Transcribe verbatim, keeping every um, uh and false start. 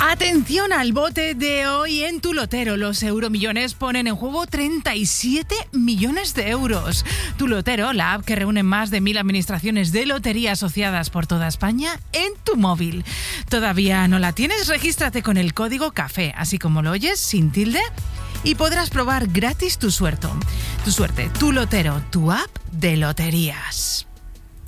Atención al bote de hoy en Tu Lotero. Los Euromillones ponen en juego treinta y siete millones de euros. Tu Lotero, la app que reúne más de mil administraciones de lotería asociadas por toda España en tu móvil. ¿Todavía no la tienes? Regístrate con el código CAFÉ, así como lo oyes, sin tilde, y podrás probar gratis tu suerte. Tu suerte, Tu Lotero, tu app de loterías.